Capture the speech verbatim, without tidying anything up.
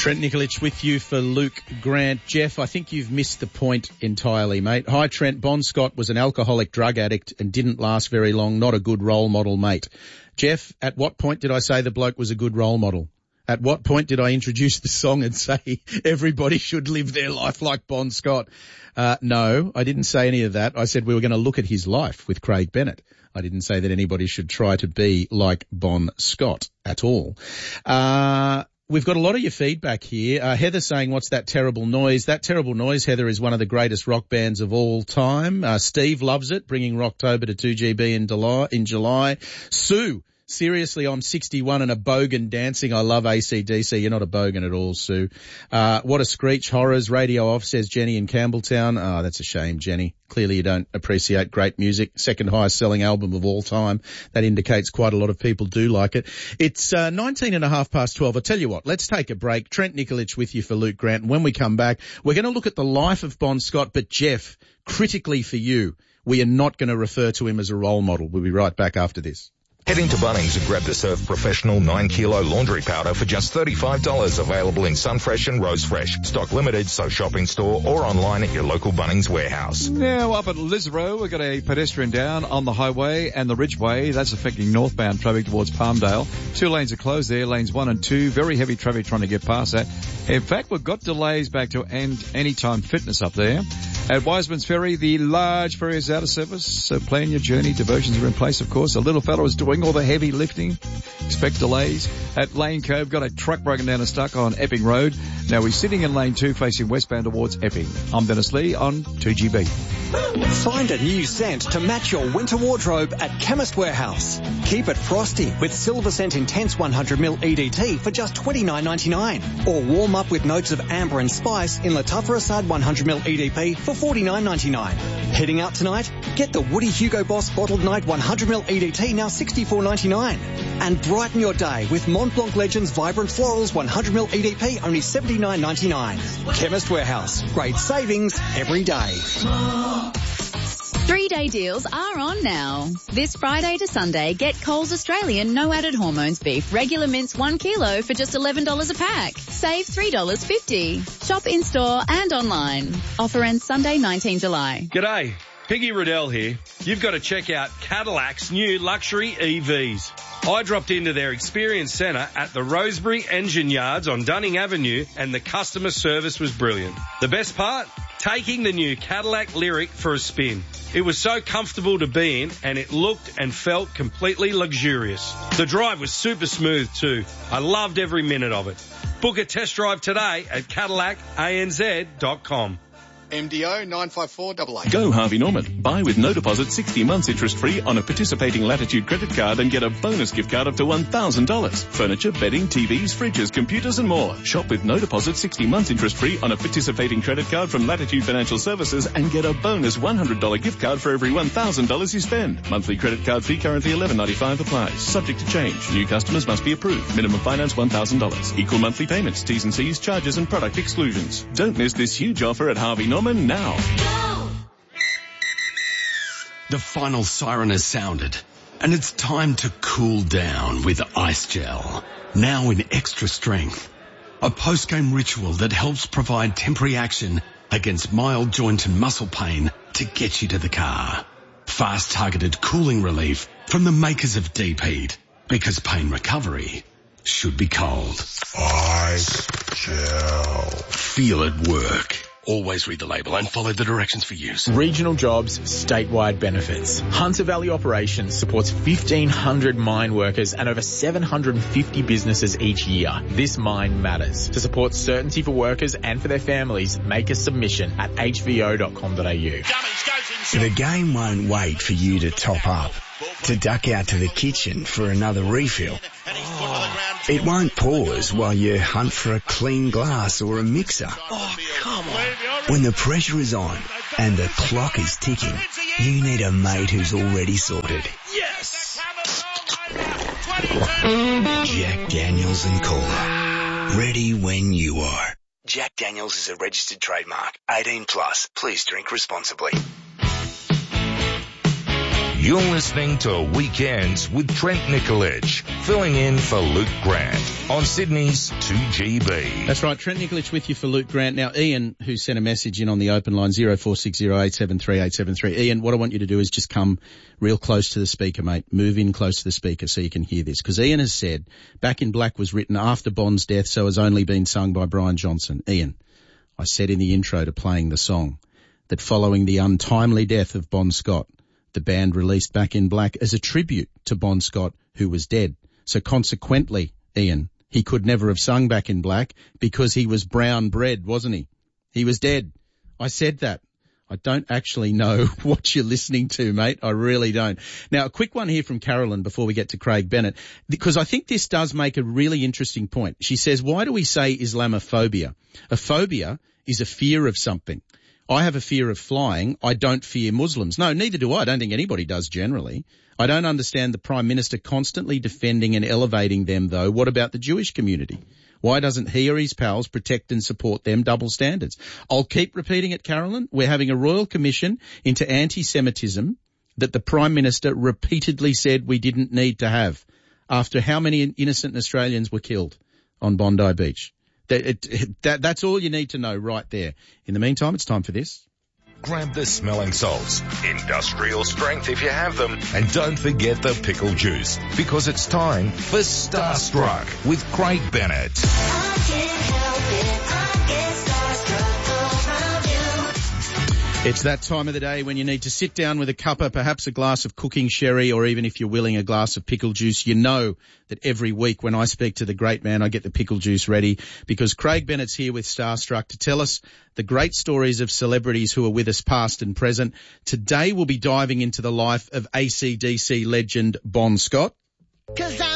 Trent Nikolic with you for Luke Grant. Jeff, I think you've missed the point entirely, mate. Hi, Trent. Bon Scott was an alcoholic drug addict and didn't last very long. Not a good role model, mate. Jeff, at what point did I say the bloke was a good role model? At what point did I introduce the song and say everybody should live their life like Bon Scott? Uh, no, I didn't say any of that. I said we were going to look at his life with Craig Bennett. I didn't say that anybody should try to be like Bon Scott at all. Uh, we've got a lot of your feedback here. Uh, Heather saying, what's that terrible noise? That terrible noise, Heather, is one of the greatest rock bands of all time. Uh, Steve loves it, bringing Rocktober to two G B in July. In July. Sue, seriously, I'm sixty-one and a bogan dancing. I love A C D C. You're not a bogan at all, Sue. Uh, what a screech. Horrors. Radio off, says Jenny in Campbelltown. Oh, that's a shame, Jenny. Clearly you don't appreciate great music. Second highest selling album of all time. That indicates quite a lot of people do like it. It's uh, nineteen and a half past twelve. I'll tell you what, let's take a break. Trent Nikolic with you for Luke Grant. And when we come back, we're going to look at the life of Bon Scott. But Jeff, critically for you, we are not going to refer to him as a role model. We'll be right back after this. Head into Bunnings and grab the Surf Professional nine kilo laundry powder for just thirty-five dollars. Available in Sunfresh and Rose Fresh. Stock limited, so shop in store or online at your local Bunnings warehouse. Now up at Lisborough, we've got a pedestrian down on the highway and the Ridgeway. That's affecting northbound traffic towards Palmdale. Two lanes are closed there, lanes one and two. Very heavy traffic trying to get past that. In fact, we've got delays back to end Anytime Fitness up there. At Wiseman's Ferry, the large ferry is out of service, so plan your journey. Diversions are in place, of course. The little fella is doing all the heavy lifting. Expect delays. At Lane Cove, got a truck broken down and stuck on Epping Road. Now we're sitting in lane two facing westbound towards Epping. I'm Dennis Lee on two G B. Find a new scent to match your winter wardrobe at Chemist Warehouse. Keep it frosty with Silver Scent Intense one hundred milliliter E D T for just twenty-nine ninety-nine. Or warm up with notes of amber and spice in Latafra Assad one hundred milliliter E D P for forty-nine ninety-nine. Heading out tonight? Get the Woody Hugo Boss Bottled Night one hundred milliliter E D T now sixty-four ninety-nine. And brighten your day with Mont Blanc Legends Vibrant Florals one hundred milliliter E D P only seventy-nine ninety-nine. Chemist Warehouse. Great savings every day. Three-day deals are on now. This Friday to Sunday, get Coles Australian no added hormones beef regular mince one kilo for just eleven dollars a pack. Save three dollars fifty. Shop in-store and online. Offer ends Sunday, nineteenth July. G'day. Piggy Riddell here. You've got to check out Cadillac's new luxury E Vs. I dropped into their experience centre at the Rosebery Engine Yards on Dunning Avenue and the customer service was brilliant. The best part? Taking the new Cadillac Lyric for a spin. It was so comfortable to be in and it looked and felt completely luxurious. The drive was super smooth too. I loved every minute of it. Book a test drive today at Cadillac A N Z dot com. M D O nine five four eight eight. Go Harvey Norman. Buy with no deposit sixty months interest free on a participating Latitude credit card and get a bonus gift card up to one thousand dollars. Furniture, bedding, T Vs, fridges, computers and more. Shop with no deposit sixty months interest free on a participating credit card from Latitude Financial Services and get a bonus one hundred dollars gift card for every one thousand dollars you spend. Monthly credit card fee currently eleven ninety-five applies. Subject to change. New customers must be approved. Minimum finance one thousand dollars. Equal monthly payments. T's and C's, charges and product exclusions. Don't miss this huge offer at Harvey Norman now. Go! The final siren has sounded, and it's time to cool down with Ice Gel. Now in extra strength. A post-game ritual that helps provide temporary action against mild joint and muscle pain to get you to the car. Fast targeted cooling relief from the makers of Deep Heat, because pain recovery should be cold. Ice Gel. Feel it work. Always read the label and follow the directions for use. Regional jobs, statewide benefits. Hunter Valley Operations supports fifteen hundred mine workers and over seven hundred fifty businesses each year. This mine matters. To support certainty for workers and for their families, make a submission at h v o dot com dot a u. The game won't wait for you to top up, to duck out to the kitchen for another refill. It won't pause while you hunt for a clean glass or a mixer. Oh, come on. When the pressure is on and the clock is ticking, you need a mate who's already sorted. Yes! Jack Daniels and Cola. Ready when you are. Jack Daniels is a registered trademark. eighteen plus. Please drink responsibly. You're listening to Weekends with Trent Nikolic, filling in for Luke Grant on Sydney's two G B. That's right, Trent Nikolic with you for Luke Grant. Now, Ian, who sent a message in on the open line, zero four six zero eight seven three eight seven three. Ian, what I want you to do is just come real close to the speaker, mate. Move in close to the speaker so you can hear this. Because Ian has said, Back in Black was written after Bond's death, so has only been sung by Brian Johnson. Ian, I said in the intro to playing the song that following the untimely death of Bon Scott, the band released Back in Black as a tribute to Bon Scott, who was dead. So consequently, Ian, he could never have sung Back in Black because he was brown bread, wasn't he? He was dead. I said that. I don't actually know what you're listening to, mate. I really don't. Now, a quick one here from Carolyn before we get to Craig Bennett, because I think this does make a really interesting point. She says, why do we say Islamophobia? A phobia is a fear of something. I have a fear of flying. I don't fear Muslims. No, neither do I. I don't think anybody does generally. I don't understand the Prime Minister constantly defending and elevating them, though. What about the Jewish community? Why doesn't he or his pals protect and support them? Double standards. I'll keep repeating it, Carolyn. We're having a royal commission into anti-Semitism that the Prime Minister repeatedly said we didn't need to have after how many innocent Australians were killed on Bondi Beach. That, it, it, that, that's all you need to know right there. In the meantime, it's time for this. Grab the smelling salts, industrial strength if you have them, and don't forget the pickle juice, because it's time for Starstruck with Craig Bennett. I can't help it, I get starstruck around you. It's that time of the day when you need to sit down with a cuppa, perhaps a glass of cooking sherry, or even if you're willing, a glass of pickle juice. You know that every week when I speak to the great man, I get the pickle juice ready, because Craig Bennett's here with Starstruck to tell us the great stories of celebrities who are with us past and present. Today we'll be diving into the life of A C D C legend Bon Scott. 'Cause I